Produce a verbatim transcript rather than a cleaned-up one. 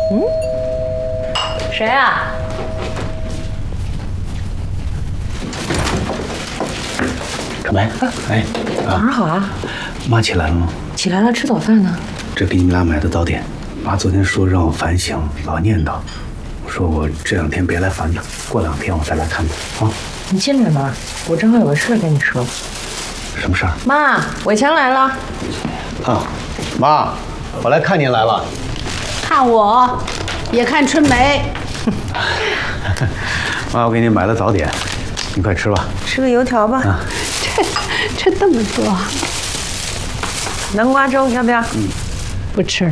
嗯，谁啊？ 小梅，哎， 早上好啊！ 妈起来了吗？ 起来了，吃早饭呢。 这给你们俩买的早点。妈昨天说让我反省，老念叨，说我这两天别来烦她，过两天我再来看她啊。 你进来吧，我正好有个事跟你说。 什么事儿？ 妈，伟强来了。 啊，妈，我来看您来了。 看我，也看春梅。 妈，我给你买了早点，你快吃吧。 吃个油条吧。 啊， 这这这么多， 南瓜粥要不要？ 不吃了。